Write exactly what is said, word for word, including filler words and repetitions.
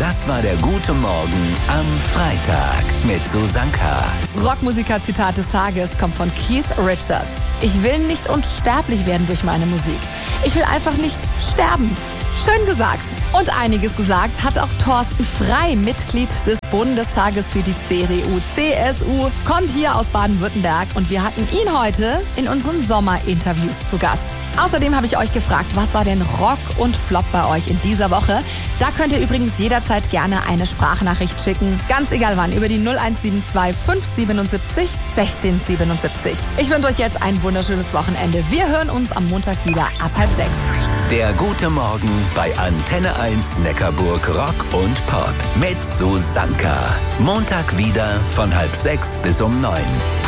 Das war der Gute Morgen am Freitag mit Susanka. Rockmusiker-Zitat des Tages kommt von Keith Richards. Ich will nicht unsterblich werden durch meine Musik. Ich will einfach nicht sterben. Schön gesagt. Und einiges gesagt hat auch Thorsten Frey, Mitglied des Bundestages für die C D U C S U, kommt hier aus Baden-Württemberg und wir hatten ihn heute in unseren Sommerinterviews zu Gast. Außerdem habe ich euch gefragt, was war denn Rock und Flop bei euch in dieser Woche? Da könnt ihr übrigens jederzeit gerne eine Sprachnachricht schicken. Ganz egal wann, über die null eins sieben zwei fünf siebenundsiebzig sechzehn siebenundsiebzig. Ich wünsche euch jetzt ein wunderschönes Wochenende. Wir hören uns am Montag wieder ab halb sechs. Der Gute Morgen bei Antenne eins Neckarburg Rock und Pop mit Susanka. Montag wieder von halb sechs bis um neun.